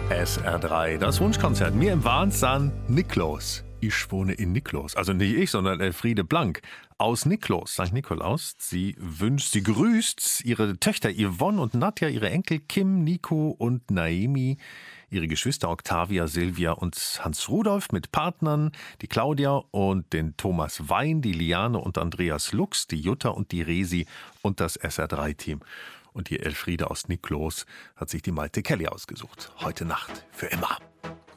SR3, das Wunschkonzert. Mir im Wahn San Nikolaus. Ich wohne in Nikolaus. Also nicht ich, sondern Elfriede Blank aus Nikolaus, St. Nikolaus. Sie grüßt ihre Töchter Yvonne und Nadja, ihre Enkel Kim, Nico und Naemi, ihre Geschwister Octavia, Silvia und Hans Rudolf mit Partnern, die Claudia und den Thomas Wein, die Liane und Andreas Lux, die Jutta und die Resi und das SR3-Team. Und die Elfriede aus Nikolaus hat sich die Maite Kelly ausgesucht. Heute Nacht für immer.